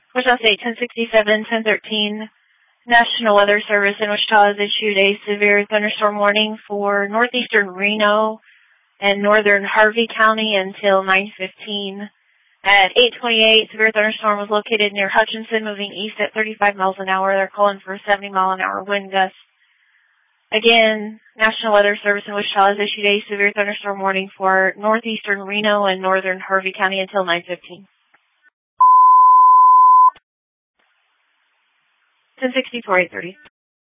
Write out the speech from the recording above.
Wichita State, 1067, 1013. National Weather Service in Wichita has issued a severe thunderstorm warning for northeastern Reno and northern Harvey County until 9:15. At 8:28, severe thunderstorm was located near Hutchinson, moving east at 35 miles an hour. They're calling for a 70-mile-an-hour wind gust. Again, National Weather Service in Wichita has issued a severe thunderstorm warning for northeastern Reno and northern Harvey County until 9:15. 1064, 830.